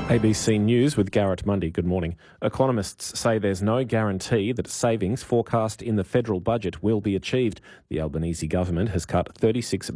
ABC News with Garrett Mundy. Good morning. Economists say there's no guarantee that savings forecast in the federal budget will be achieved. The Albanese government has cut $36